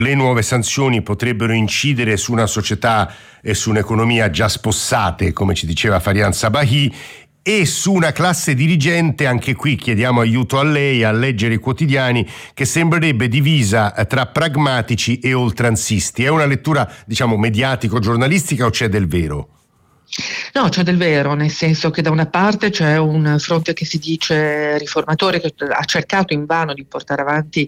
Le nuove sanzioni potrebbero incidere su una società e su un'economia già spossate, come ci diceva Farian Sabahi, e su una classe dirigente, anche qui chiediamo aiuto a lei, a leggere i quotidiani, che sembrerebbe divisa tra pragmatici e oltranzisti. È una lettura, diciamo, mediatico-giornalistica o c'è del vero? No, c'è del vero, nel senso che da una parte c'è un fronte che si dice riformatore, che ha cercato invano di portare avanti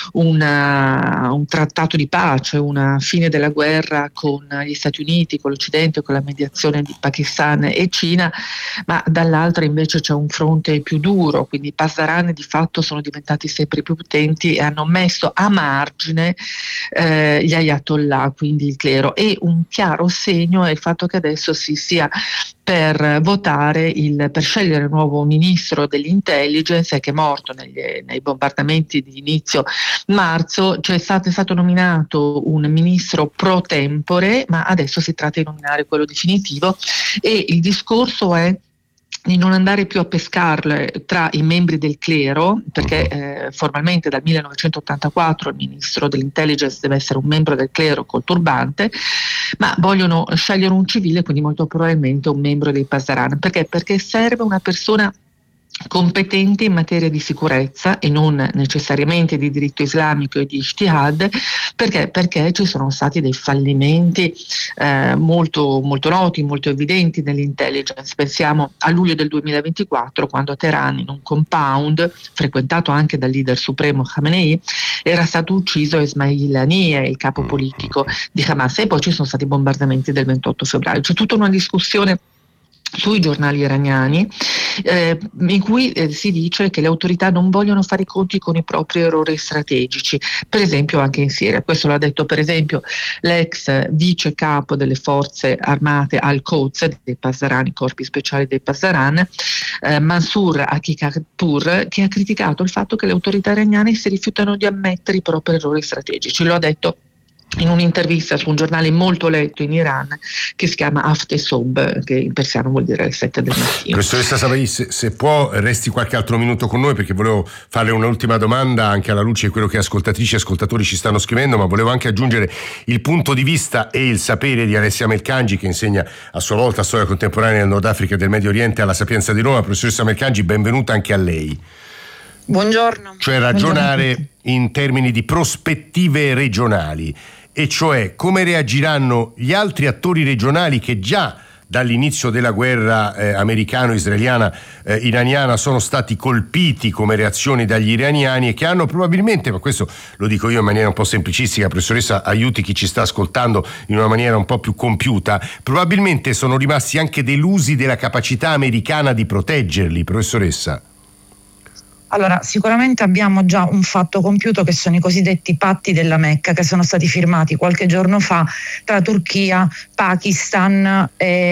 un trattato di pace, una fine della guerra con gli Stati Uniti, con l'Occidente, con la mediazione di Pakistan e Cina, ma dall'altra invece c'è un fronte più duro, quindi i Pasdaran di fatto sono diventati sempre più potenti e hanno messo a margine gli ayatollah, quindi il clero, e un chiaro segno è il fatto che adesso si sia per votare per scegliere il nuovo ministro dell'intelligence, che è morto nei bombardamenti di inizio marzo. È stato nominato un ministro pro tempore, ma adesso si tratta di nominare quello definitivo, e il discorso è di non andare più a pescarle tra i membri del clero, perché formalmente dal 1984 il ministro dell'intelligence deve essere un membro del clero col turbante, ma vogliono scegliere un civile, quindi molto probabilmente un membro dei Pasdaran. Perché serve una persona competenti in materia di sicurezza e non necessariamente di diritto islamico e di ijtihad, perché ci sono stati dei fallimenti molto, molto noti, molto evidenti nell'intelligence. Pensiamo a luglio del 2024, quando a Teheran, in un compound frequentato anche dal leader supremo Khamenei, era stato ucciso Ismail Haniyeh, il capo politico di Hamas, e poi ci sono stati i bombardamenti del 28 febbraio. C'è tutta una discussione sui giornali iraniani in cui si dice che le autorità non vogliono fare i conti con i propri errori strategici, per esempio anche in Siria. Questo l'ha detto per esempio l'ex vice capo delle forze armate al-Quds dei Pasdaran, i corpi speciali dei Pasdaran, Mansour Hakikapour, che ha criticato il fatto che le autorità iraniane si rifiutano di ammettere i propri errori strategici. Lo ha detto in un'intervista su un giornale molto letto in Iran che si chiama Aftesob, che in persiano vuol dire le 7 del mattino. Professoressa Sabahi, se può resti qualche altro minuto con noi, perché volevo farle un'ultima domanda anche alla luce di quello che ascoltatrici e ascoltatori ci stanno scrivendo, ma volevo anche aggiungere il punto di vista e il sapere di Alessia Melcangi, che insegna a sua volta storia contemporanea del Nord Africa e del Medio Oriente alla Sapienza di Roma. Professoressa Melcangi, benvenuta anche a lei. Buongiorno. Cioè ragionare in termini di prospettive regionali, e cioè come reagiranno gli altri attori regionali che già dall'inizio della guerra americano-israeliana iraniana sono stati colpiti come reazioni dagli iraniani, e che hanno probabilmente, ma questo lo dico io in maniera un po' semplicistica, professoressa aiuti chi ci sta ascoltando in una maniera un po' più compiuta, probabilmente sono rimasti anche delusi della capacità americana di proteggerli, professoressa. Allora, sicuramente abbiamo già un fatto compiuto, che sono i cosiddetti patti della Mecca, che sono stati firmati qualche giorno fa tra Turchia, Pakistan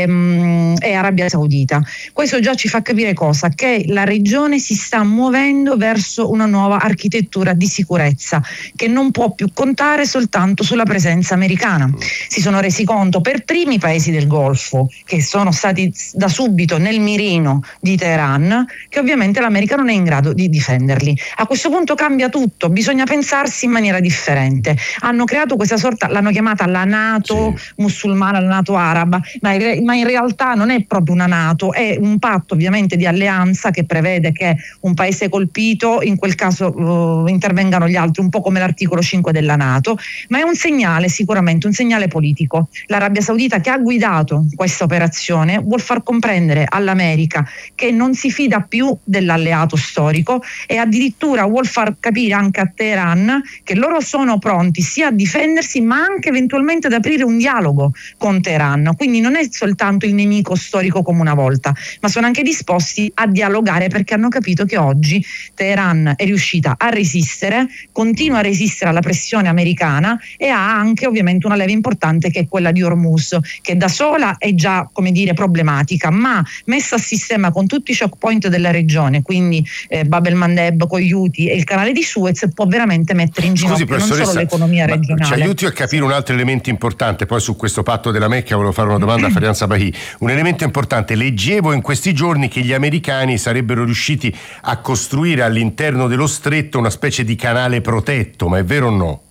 e Arabia Saudita. Questo già ci fa capire cosa? Che la regione si sta muovendo verso una nuova architettura di sicurezza, che non può più contare soltanto sulla presenza americana. Si sono resi conto per primi i paesi del Golfo, che sono stati da subito nel mirino di Teheran, che ovviamente l'America non è in grado di difenderli. A questo punto cambia tutto, bisogna pensarsi in maniera differente. Hanno creato questa sorta, l'hanno chiamata la NATO musulmana, la NATO araba, ma in realtà non è proprio una NATO, è un patto ovviamente di alleanza che prevede che un paese colpito, in quel caso intervengano gli altri, un po' come l'articolo 5 della NATO, ma è un segnale, sicuramente un segnale politico. L'Arabia Saudita, che ha guidato questa operazione, vuol far comprendere all'America che non si fida più dell'alleato storico, e addirittura vuol far capire anche a Teheran che loro sono pronti sia a difendersi ma anche eventualmente ad aprire un dialogo con Teheran. Quindi non è soltanto il nemico storico come una volta, ma sono anche disposti a dialogare, perché hanno capito che oggi Teheran è riuscita a resistere, continua a resistere alla pressione americana, e ha anche ovviamente una leva importante, che è quella di Hormuz, che da sola è già, come dire, problematica, ma messa a sistema con tutti i choke point della regione, quindi Bab el-Mandeb con gli Houthi e il canale di Suez, può veramente mettere in ginocchio non solo l'economia regionale. Ci aiuti a capire un altro elemento importante, poi su questo patto della Mecca volevo fare una domanda a Farian Sabahi. Un elemento importante, leggevo in questi giorni che gli americani sarebbero riusciti a costruire all'interno dello stretto una specie di canale protetto, ma è vero o no?